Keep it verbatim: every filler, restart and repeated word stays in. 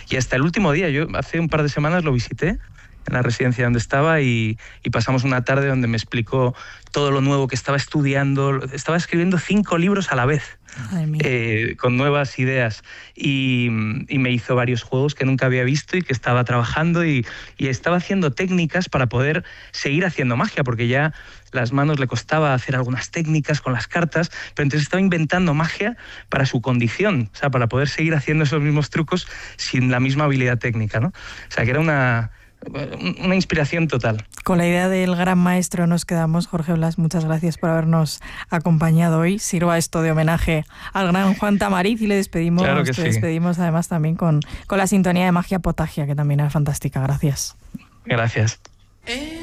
Y hasta el último día, yo hace un par de semanas lo visité en la residencia donde estaba y, y pasamos una tarde donde me explicó todo lo nuevo que estaba estudiando. Estaba escribiendo cinco libros a la vez, eh, con nuevas ideas, y, y me hizo varios juegos que nunca había visto y que estaba trabajando, y, y estaba haciendo técnicas para poder seguir haciendo magia, porque ya las manos le costaba hacer algunas técnicas con las cartas, pero entonces estaba inventando magia para su condición, o sea, para poder seguir haciendo esos mismos trucos sin la misma habilidad técnica, ¿no? O sea, que era una... una inspiración total. Con la idea del gran maestro nos quedamos. Jorge Blas, muchas gracias por habernos acompañado hoy. Sirva esto de homenaje al gran Juan Tamariz y le despedimos, claro que te sí. despedimos además también con, con la sintonía de Magia Potagia, que también era fantástica. Gracias. Gracias.